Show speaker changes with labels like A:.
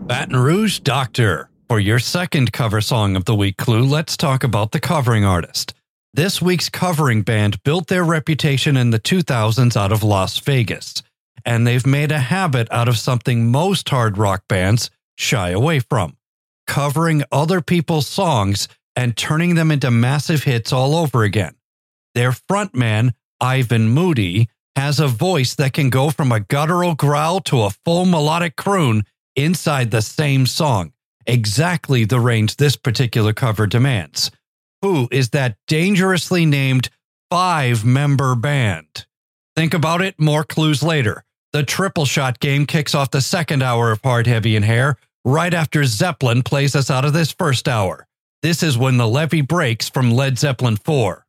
A: Baton Rouge Doctor. For your second cover song of the week clue, let's talk about the covering artist. This week's covering band built their reputation in the 2000s out of Las Vegas, and they've made a habit out of something most hard rock bands shy away from: covering other people's songs and turning them into massive hits all over again. Their frontman, Ivan Moody, has a voice that can go from a guttural growl to a full melodic croon inside the same song, exactly the range this particular cover demands. Who is that dangerously named 5-member band? Think about it, more clues later. The Triple Shot game kicks off the second hour of Hard, Heavy, and Hair right after Zeppelin plays us out of this first hour. This is When the Levee Breaks from Led Zeppelin 4.